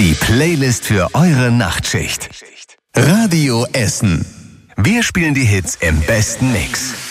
Die Playlist für eure Nachtschicht. Radio Essen. Wir spielen die Hits im besten Mix.